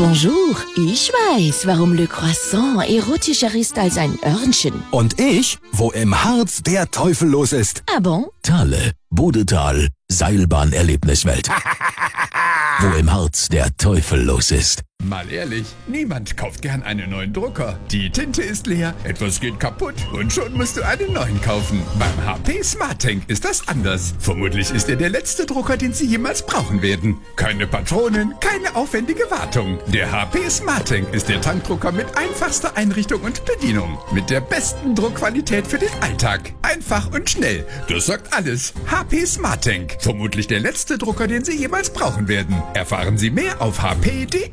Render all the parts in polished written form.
Bonjour, ich weiß, warum Le Croissant erotischer ist als ein Örnchen. Und ich, wo im Harz der Teufel los ist. Ah bon? Thale, Bodetal, Seilbahnerlebniswelt. Wo im Harz der Teufel los ist. Mal ehrlich, niemand kauft gern einen neuen Drucker. Die Tinte ist leer, etwas geht kaputt und schon musst du einen neuen kaufen. Beim HP SmartTank ist das anders. Vermutlich ist er der letzte Drucker, den Sie jemals brauchen werden. Keine Patronen, keine aufwendige Wartung. Der HP SmartTank ist der Tankdrucker mit einfachster Einrichtung und Bedienung. Mit der besten Druckqualität für den Alltag. Einfach und schnell. Das sagt alles. HP SmartTank. Vermutlich der letzte Drucker, den Sie jemals brauchen werden. Erfahren Sie mehr auf hp.de.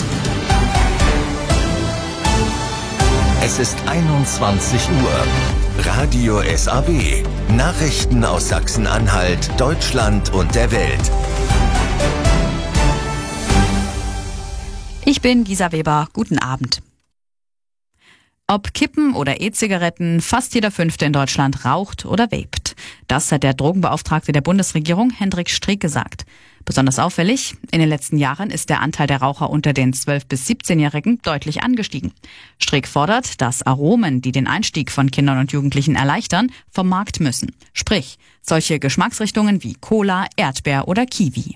Es ist 21 Uhr. Radio SAW. Nachrichten aus Sachsen-Anhalt, Deutschland und der Welt. Ich bin Gisa Weber. Guten Abend. Ob Kippen oder E-Zigaretten, fast jeder Fünfte in Deutschland raucht oder vapet. Das hat der Drogenbeauftragte der Bundesregierung, Hendrik Streeck, gesagt. Besonders auffällig, in den letzten Jahren ist der Anteil der Raucher unter den 12- bis 17-Jährigen deutlich angestiegen. Streeck fordert, dass Aromen, die den Einstieg von Kindern und Jugendlichen erleichtern, vom Markt müssen. Sprich, solche Geschmacksrichtungen wie Cola, Erdbeer oder Kiwi.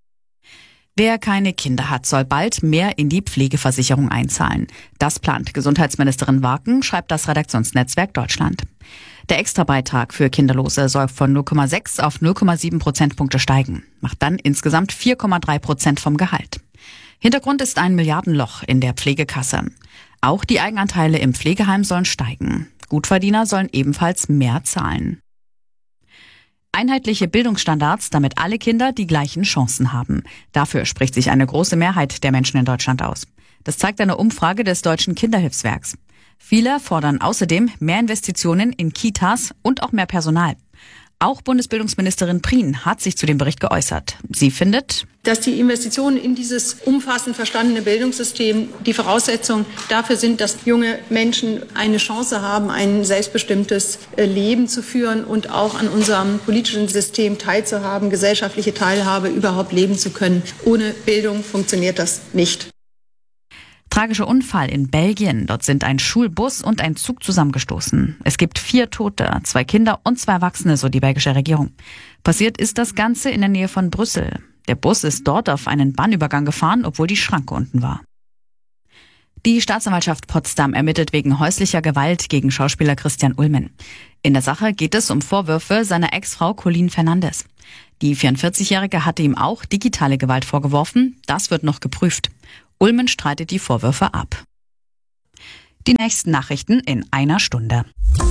Wer keine Kinder hat, soll bald mehr in die Pflegeversicherung einzahlen. Das plant Gesundheitsministerin Warken, schreibt das Redaktionsnetzwerk Deutschland. Der Extrabeitrag für Kinderlose soll von 0,6 auf 0,7 Prozentpunkte steigen, macht dann insgesamt 4,3% vom Gehalt. Hintergrund ist ein Milliardenloch in der Pflegekasse. Auch die Eigenanteile im Pflegeheim sollen steigen. Gutverdiener sollen ebenfalls mehr zahlen. Einheitliche Bildungsstandards, damit alle Kinder die gleichen Chancen haben. Dafür spricht sich eine große Mehrheit der Menschen in Deutschland aus. Das zeigt eine Umfrage des Deutschen Kinderhilfswerks. Viele fordern außerdem mehr Investitionen in Kitas und auch mehr Personal. Auch Bundesbildungsministerin Prien hat sich zu dem Bericht geäußert. Sie findet, dass die Investitionen in dieses umfassend verstandene Bildungssystem die Voraussetzung dafür sind, dass junge Menschen eine Chance haben, ein selbstbestimmtes Leben zu führen und auch an unserem politischen System teilzuhaben, gesellschaftliche Teilhabe überhaupt leben zu können. Ohne Bildung funktioniert das nicht. Tragischer Unfall in Belgien. Dort sind ein Schulbus und ein Zug zusammengestoßen. Es gibt 4 Tote, 2 Kinder und 2 Erwachsene, so die belgische Regierung. Passiert ist das Ganze in der Nähe von Brüssel. Der Bus ist dort auf einen Bahnübergang gefahren, obwohl die Schranke unten war. Die Staatsanwaltschaft Potsdam ermittelt wegen häuslicher Gewalt gegen Schauspieler Christian Ulmen. In der Sache geht es um Vorwürfe seiner Ex-Frau Colleen Fernandes. Die 44-Jährige hatte ihm auch digitale Gewalt vorgeworfen. Das wird noch geprüft. Ulmen streitet die Vorwürfe ab. Die nächsten Nachrichten in einer Stunde.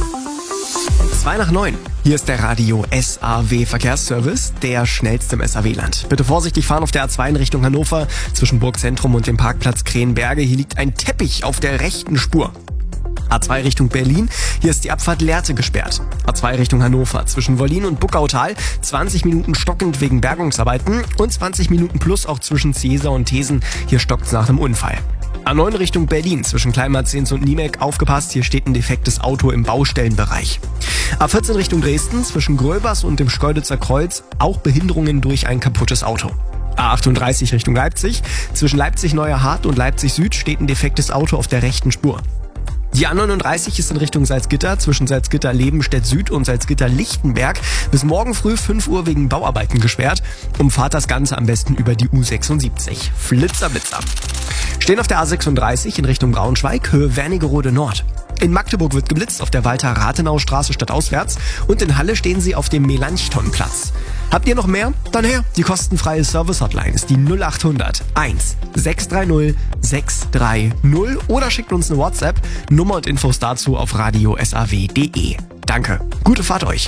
8:02. Hier ist der Radio SAW Verkehrsservice, der schnellste im SAW-Land. Bitte vorsichtig fahren auf der A2 in Richtung Hannover zwischen Burgzentrum und dem Parkplatz Krähenberge. Hier liegt ein Teppich auf der rechten Spur. A2 Richtung Berlin, hier ist die Abfahrt Lehrte gesperrt. A2 Richtung Hannover, zwischen Wollin und Buckautal, 20 Minuten stockend wegen Bergungsarbeiten und 20 Minuten plus auch zwischen Ciesa und Thesen, hier stockt's nach dem Unfall. A9 Richtung Berlin, zwischen Kleinmarzens und Niemek, aufgepasst, hier steht ein defektes Auto im Baustellenbereich. A14 Richtung Dresden, zwischen Gröbers und dem Schkeuditzer Kreuz, auch Behinderungen durch ein kaputtes Auto. A38 Richtung Leipzig, zwischen Leipzig-Neuerhardt und Leipzig Süd steht ein defektes Auto auf der rechten Spur. Die A39 ist in Richtung Salzgitter, zwischen Salzgitter-Lebenstedt Süd und Salzgitter-Lichtenberg bis morgen früh 5 Uhr wegen Bauarbeiten gesperrt. Umfahrt das Ganze am besten über die U76. Flitzer, Blitzer. Stehen auf der A36 in Richtung Braunschweig, Höhe Wernigerode Nord. In Magdeburg wird geblitzt auf der Walter-Rathenau-Straße stadtauswärts und in Halle stehen sie auf dem Melanchthon-Platz. Habt ihr noch mehr? Dann her. Die kostenfreie Service-Hotline ist die 0800 1 630 630 oder schickt uns eine WhatsApp. Nummer und Infos dazu auf radiosaw.de. Danke. Gute Fahrt euch.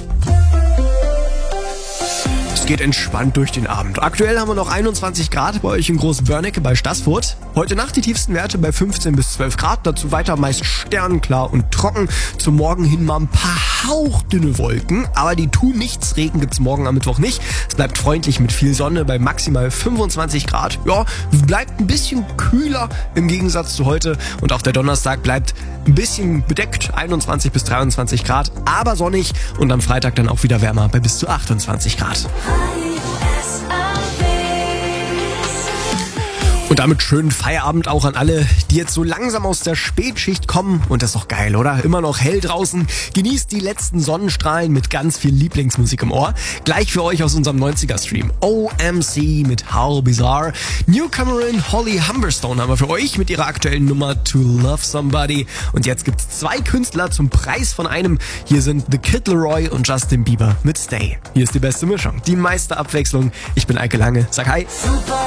Es geht entspannt durch den Abend. Aktuell haben wir noch 21 Grad bei euch in Großbörnecke bei Staßfurt. Heute Nacht die tiefsten Werte bei 15 bis 12 Grad. Dazu weiter meist sternklar und trocken. Zum Morgen hin mal ein paar hauchdünne Wolken. Aber die tun nichts. Regen gibt's morgen am Mittwoch nicht. Es bleibt freundlich mit viel Sonne bei maximal 25 Grad. Ja, bleibt ein bisschen kühler im Gegensatz zu heute. Und auch der Donnerstag bleibt ein bisschen bedeckt. 21 bis 23 Grad. Aber sonnig. Und am Freitag dann auch wieder wärmer bei bis zu 28 Grad. Und damit schönen Feierabend auch an alle, die jetzt so langsam aus der Spätschicht kommen. Und das ist doch geil, oder? Immer noch hell draußen. Genießt die letzten Sonnenstrahlen mit ganz viel Lieblingsmusik im Ohr. Gleich für euch aus unserem 90er-Stream. OMC mit How Bizarre. Newcomerin Holly Humberstone haben wir für euch mit ihrer aktuellen Nummer To Love Somebody. Und jetzt gibt's 2 Künstler zum Preis von einem. Hier sind The Kid Laroi und Justin Bieber mit Stay. Hier ist die beste Mischung, die meiste Abwechslung. Ich bin Eike Lange. Sag hi.